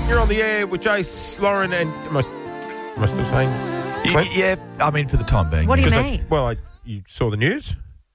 You're on the air with Jace, Lauren, and am I still saying? Yeah, I mean, for the time being. What do you mean? You saw the news?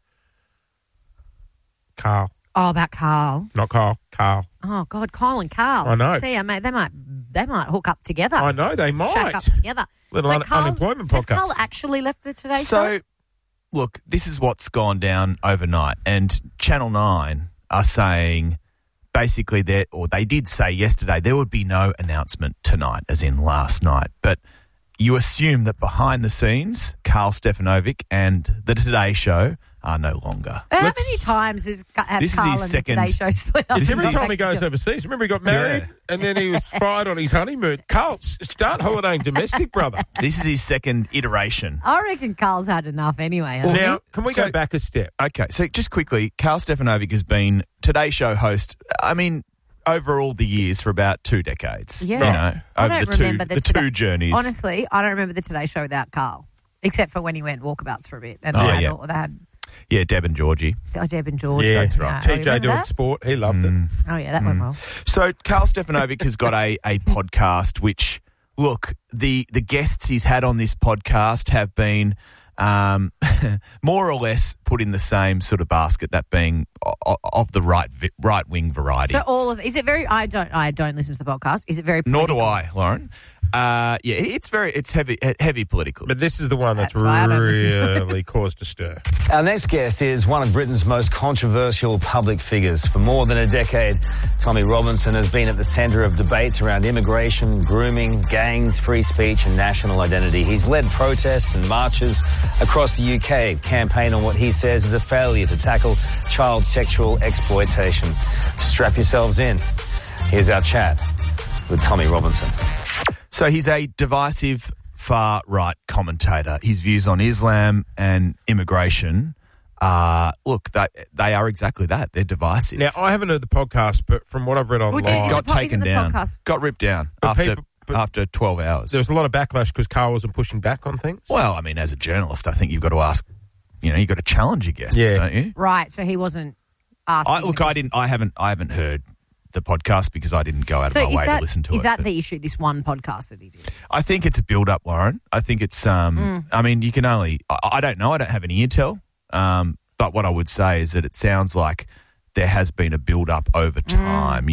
Carl. Oh, about Carl. Not Carl. Carl. Oh, God, Kyle and Carl. I know. See, mate, they might hook up together. I know, they might. Shack up together. Little unemployment Has podcast. Carl actually left the Today Show? So, look, this is what's gone down overnight, and Channel 9 are saying basically they did say yesterday there would be no announcement tonight, as in last night, but you assume that behind the scenes, Carl Stefanovic and the Today Show are no longer. How many times has Carl and the Today Show split up? It's every time he goes overseas. Remember he got married and then he was fired on his honeymoon. Carl, start holidaying domestic, brother. This is his second iteration. I reckon Carl's had enough anyway. hasn't Now, he? can we go back a step? Okay, so just quickly, Carl Stefanovic has been Today Show host, I mean, over all the years for about 2 decades. Yeah. You know, I over don't remember the two journeys. Honestly, I don't remember the Today Show without Carl, except for when he went walkabouts for a bit. And Oh, they yeah. had Yeah, Deb and Georgie. Deb and George. Yeah, that's right. Oh, you TJ remember doing that? sport. He loved it. Oh, yeah, that went well. So Carl Stefanovic has got a podcast which, look, the guests he's had on this podcast have been more or less put in the same sort of basket, that being of the right wing variety. So is it very? I don't listen to the podcast. Is it very? Nor Political? do I, Lauren. Yeah, it's heavy political. But this is the one that's That's why I don't listen to it. really caused a stir. Our next guest is one of Britain's most controversial public figures. For more than a decade, Tommy Robinson has been at the centre of debates around immigration, grooming, gangs, free speech and national identity. He's led protests and marches across the UK, campaign on what he says is a failure to tackle child sexual exploitation. Strap yourselves in. Here's our chat with Tommy Robinson. So he's a divisive far-right commentator. His views on Islam and immigration look, they are exactly that. They're divisive. Now, I haven't heard the podcast, but from what I've read online, got taken the down. podcast? Got ripped down But after 12 hours. there was a lot of backlash because Carl wasn't pushing back on things. Well, I mean, as a journalist, I think you've got to ask, you've got to challenge your guests, Yeah. don't you? Right. So he wasn't asking. I haven't heard the podcast because I didn't go out of my way to listen to it. Is that but the issue? This one podcast that he did. I think it's a build-up, Lauren. I think it's, I mean, you can only, I don't know, I don't have any intel, but what I would say is that it sounds like there has been a build-up over time,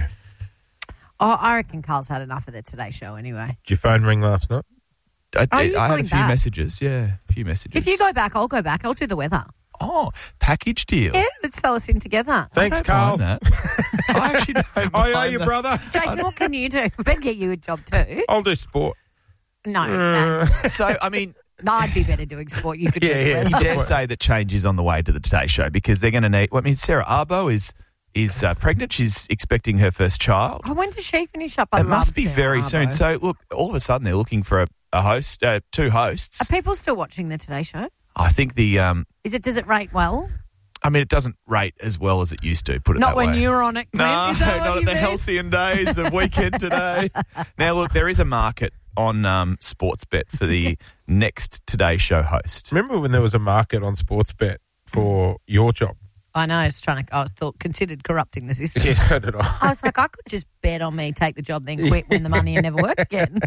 Oh, I reckon Carl's had enough of the Today Show anyway. Did your phone ring last night? Are you I had a going few back? messages, a few messages. If you go back, I'll go back. I'll do the weather. Oh, package deal. Yeah, let's sell us in together. Thanks, I don't Carl. mind that. I actually don't I owe mind you, that. brother. Jason, what can you do? We better get you a job too. I'll do sport. No, So, I mean, no, I'd be better doing sport. You could Yeah, do the yeah. weather. you dare say that change is on the way to the Today Show because they're going to need. Well, I mean, Sarah Arbo is pregnant. She's expecting her first child. Oh, when does she finish up? I It love must be Sarah very Arbo. soon. So, look, all of a sudden they're looking for a host, two hosts. Are people still watching the Today Show? I think Does it rate well? I mean, it doesn't rate as well as it used to. Put it Not that when way. you were on it, Glenn. No, Is that what not you at the mean? halcyon days of Weekend Today. Now, look, there is a market on Sportsbet for the next Today Show host. Remember when there was a market on Sportsbet for your job? I know. I thought considered corrupting the system. Yeah, so did I. I was like, I could just bet on me, take the job, then quit, win the money, and never work again.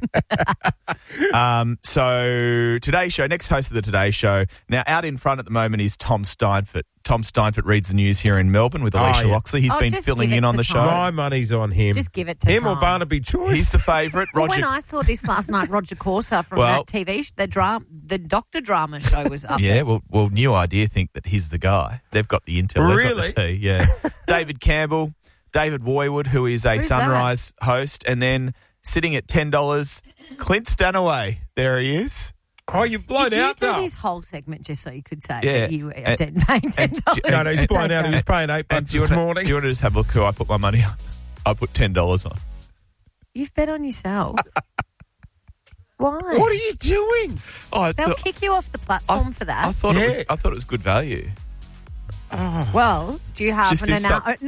So Today Show, next host of the Today Show. Now, out in front at the moment is Tom Steinfort. Tom Steinfort reads the news here in Melbourne with Alicia yeah. Loxley. He's Oh, been just filling give it in on to the Tom. show. My money's on him. Just give it to him or Tom. Barnaby Choice. He's the favourite. Well, Roger. when I saw this last night, Roger Corser from Well- that TV, the Doctor Drama show was up Yeah, there. well, New Idea think that he's the guy. They've got the intel. They've Really? got the tea, yeah. David Campbell, David Woywood, who is a Who's Sunrise host, and then sitting at $10, Clint Stanaway. There he is. Oh, you've blown Did you out do now. this whole segment just so you could say Yeah. that you were And- paying $10? No, he's blown out. He was paying $8 And this morning. do you want to just have a look who I put my money on? I put $10 on. You've bet on yourself. Why? What are you doing? Oh, I They'll thought- kick you off the platform for that. I thought Yeah. it was good value. Well, do you have Just do an